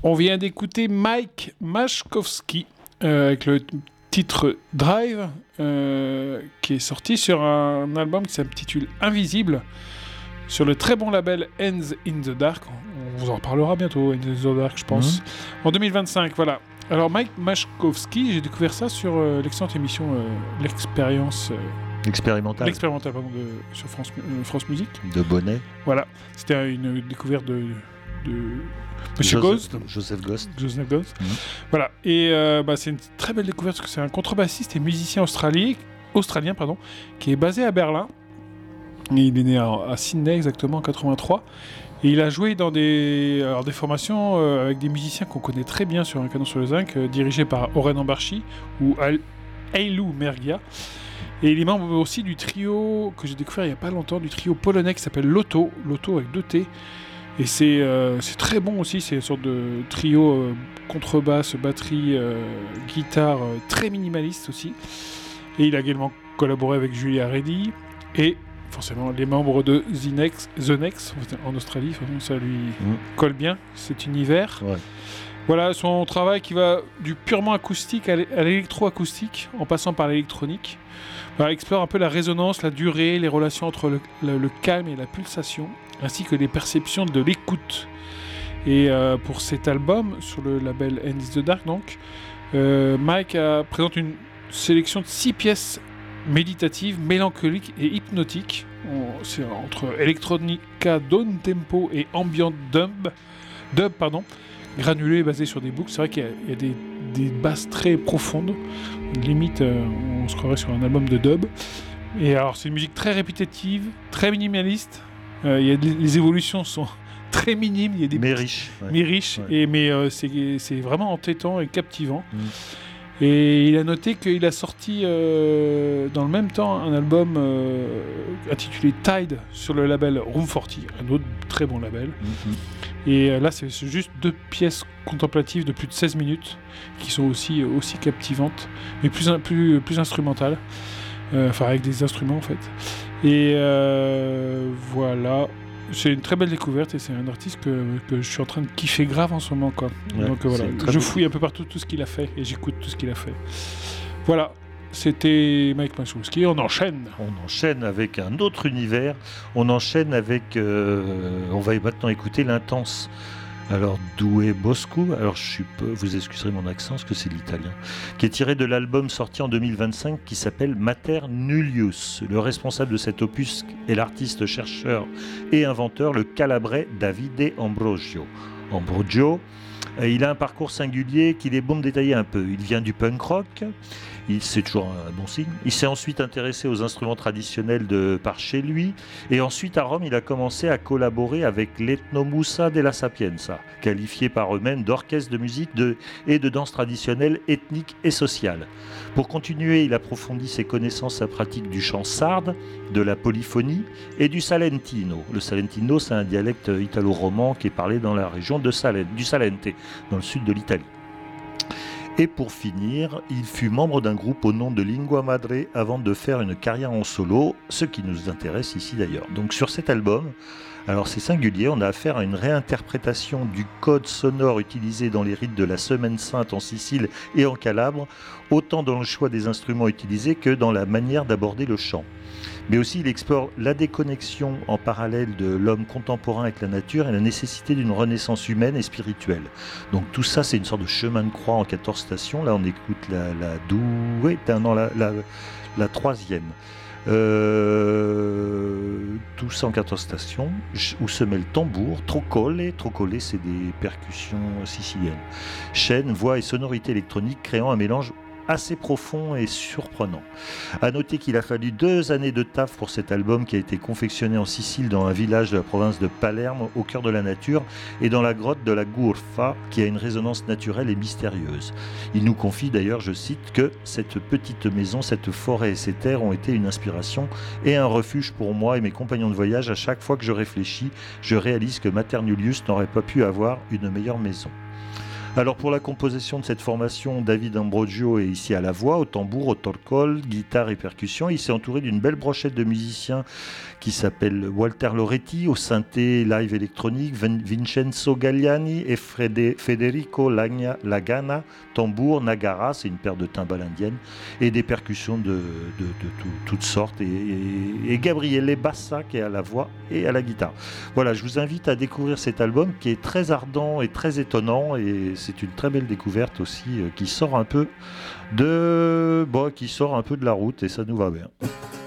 On vient d'écouter Mike Maszkowski avec le titre Drive qui est sorti sur un album qui s'intitule Invisible sur le très bon label Hands in the Dark. On vous en reparlera bientôt, Hands in the Dark, je pense. En 2025, voilà. Alors Mike Maszkowski, j'ai découvert ça sur l'excellente émission l'expérimentale sur France Musique. De Bonnet. Voilà, c'était une découverte de Monsieur Ghost. Joseph Ghost. Voilà, et c'est une très belle découverte parce que c'est un contrebassiste et musicien australien, qui est basé à Berlin. Et il est né à Sydney exactement en 83. Et il a joué dans des formations avec des musiciens qu'on connaît très bien sur Un Canon sur le Zinc, dirigés par Oren Ambarchi ou Ailou Mergia. Et il est membre aussi du trio que j'ai découvert il n'y a pas longtemps, du trio polonais qui s'appelle Loto avec 2 T. Et c'est très bon aussi, c'est une sorte de trio contrebasse, batterie, guitare, très minimaliste aussi. Et il a également collaboré avec Julia Reddy et forcément les membres de The Next en Australie, ça lui colle bien, cet univers. Ouais. Voilà, son travail qui va du purement acoustique à l'électro-acoustique, en passant par l'électronique. Explore un peu la résonance, la durée, les relations entre le calme et la pulsation, ainsi que les perceptions de l'écoute. Et pour cet album, sur le label Hands in the Dark, donc, Mike présente une sélection de 6 pièces méditatives, mélancoliques et hypnotiques. C'est entre electronica down tempo et ambient dub, granulé basé sur des boucles. C'est vrai qu'il y a des basses très profondes. Limite, on se croirait sur un album de dub. Et alors, c'est une musique très répétitive, très minimaliste. Les évolutions sont très minimes. Il y a des riches. Ouais. Mais c'est vraiment entêtant et captivant. Et il a noté qu'il a sorti dans le même temps un album intitulé Tide sur le label Room 40, un autre très bon label. Et là, c'est juste 2 pièces contemplatives de plus de 16 minutes qui sont aussi captivantes, mais plus instrumentales. Avec des instruments en fait. Et voilà. C'est une très belle découverte et c'est un artiste que je suis en train de kiffer grave en ce moment, quoi. Ouais, donc voilà, je fouille un peu partout tout ce qu'il a fait et j'écoute tout ce qu'il a fait. Voilà, c'était Mike Maszkowski. On enchaîne avec un autre univers. On enchaîne avec... on va maintenant écouter l'Intense. Alors, Doué Bosco, vous excuserez mon accent, parce que c'est de l'italien, qui est tiré de l'album sorti en 2025 qui s'appelle Mater Nullius. Le responsable de cet opus est l'artiste, chercheur et inventeur, le calabrais Davide Ambrogio. Il a un parcours singulier qu'il est bon de détailler un peu. Il vient du punk rock, c'est toujours un bon signe. Il s'est ensuite intéressé aux instruments traditionnels par chez lui. Et ensuite, à Rome, il a commencé à collaborer avec l'Ethnomusa della Sapienza, qualifié par eux-mêmes d'orchestre de musique et de danse traditionnelle, ethnique et sociale. Pour continuer, il approfondit ses connaissances à pratique du chant sarde, de la polyphonie et du salentino. Le salentino, c'est un dialecte italo-roman qui est parlé dans la région du Salente, dans le sud de l'Italie. Et pour finir, il fut membre d'un groupe au nom de Lingua Madre avant de faire une carrière en solo, ce qui nous intéresse ici d'ailleurs. Donc sur cet album, alors c'est singulier, on a affaire à une réinterprétation du code sonore utilisé dans les rites de la Semaine Sainte en Sicile et en Calabre, autant dans le choix des instruments utilisés que dans la manière d'aborder le chant. Mais aussi il explore la déconnexion en parallèle de l'homme contemporain avec la nature et la nécessité d'une renaissance humaine et spirituelle. Donc tout ça, c'est une sorte de chemin de croix en 14 stations. Là, on écoute la 3e. Tout ça en 14 stations, où se mêle tambour, trocole, c'est des percussions siciliennes, chaîne, voix et sonorité électronique, créant un mélange assez profond et surprenant. À noter qu'il a fallu 2 années de taf pour cet album qui a été confectionné en Sicile dans un village de la province de Palerme au cœur de la nature et dans la grotte de la Gurfa qui a une résonance naturelle et mystérieuse. Il nous confie d'ailleurs, je cite, que cette petite maison, cette forêt et ces terres ont été une inspiration et un refuge pour moi et mes compagnons de voyage. À chaque fois que je réfléchis, je réalise que Mater Nullius n'aurait pas pu avoir une meilleure maison. Alors pour la composition de cette formation, David Ambrogio est ici à la voix, au tambour, au torcol, guitare et percussion. Il s'est entouré d'une belle brochette de musiciens qui s'appelle Walter Loretti, au synthé live électronique, Vincenzo Galliani et Federico Lagana, tambour, nagara, c'est une paire de timbales indiennes, et des percussions de toutes sortes, et Gabriele Bassa qui est à la voix et à la guitare. Voilà, je vous invite à découvrir cet album qui est très ardent et très étonnant, et c'est une très belle découverte aussi qui sort un peu de la route, et ça nous va bien.